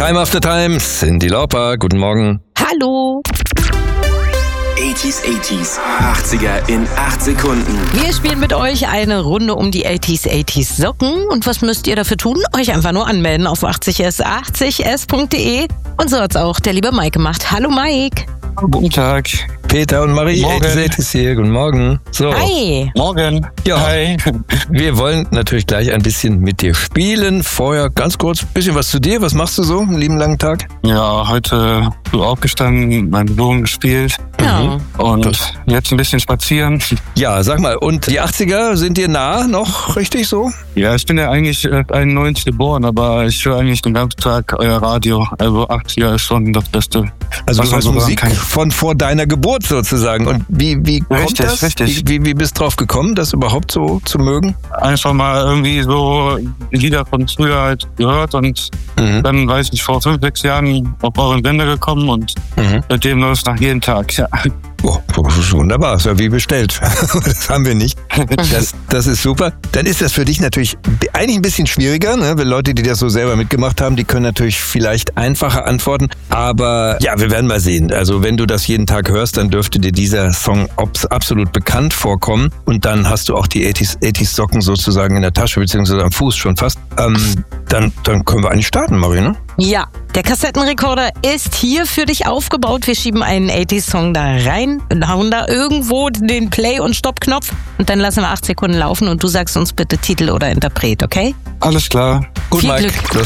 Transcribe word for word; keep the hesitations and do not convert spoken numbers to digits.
Time After Time, Cyndi Lauper, guten Morgen. Hallo. achtziger, achtziger, achtziger in acht Sekunden. Wir spielen mit euch eine Runde um die achtziger, achtziger Socken. Und was müsst ihr dafür tun? Euch einfach nur anmelden auf achtzig s achtzig s punkt de. Und so hat's auch der liebe Mike gemacht. Hallo Mike. Guten Tag. Peter und Marie, Morgen. ist hier. Guten Morgen. So. Hi. Morgen. Ja. Hi. Wir wollen natürlich gleich ein bisschen mit dir spielen. Vorher ganz kurz ein bisschen was zu dir. Was machst du so einen lieben langen Tag? Ja, heute so aufgestanden, meinen Blumen gespielt. Ja. Und Das- jetzt ein bisschen spazieren. Ja, sag mal, und die achtziger sind dir nah noch, richtig so? Ja, ich bin ja eigentlich äh, einundneunzig geboren, aber ich höre eigentlich den ganzen Tag euer Radio. Also achtziger ist schon das Beste. Also was du man hörst so hören Musik kann. von vor deiner Geburt sozusagen. Und wie, wie kommt Richtig, das? richtig. Wie, wie, wie bist du drauf gekommen, das überhaupt so zu mögen? Einfach mal irgendwie so Lieder von früher halt gehört und Mhm. dann, weiß ich, vor fünf, sechs Jahren auf euren Sender gekommen und Mhm. seitdem läuft es nach jeden Tag. Ja. Oh, das ist wunderbar, ist ja wie bestellt. Das haben wir nicht. Das, das ist super. Dann ist das für dich natürlich eigentlich ein bisschen schwieriger, ne? Weil Leute, die das so selber mitgemacht haben, die können natürlich vielleicht einfacher antworten. Aber ja, wir werden mal sehen. Also wenn du das jeden Tag hörst, dann dürfte dir dieser Song obs- absolut bekannt vorkommen. Und dann hast du auch die achtziger, achtziger Socken sozusagen in der Tasche, beziehungsweise am Fuß schon fast. Ähm, dann, dann können wir eigentlich starten, Marie, ne? Ja, der Kassettenrekorder ist hier für dich aufgebaut. Wir schieben einen achtziger Song da rein und hauen da irgendwo den Play- und Stopp-Knopf und dann lassen wir acht Sekunden laufen und du sagst uns bitte Titel oder Interpret, okay? Alles klar. Gut, Viel Mike. Glück. Los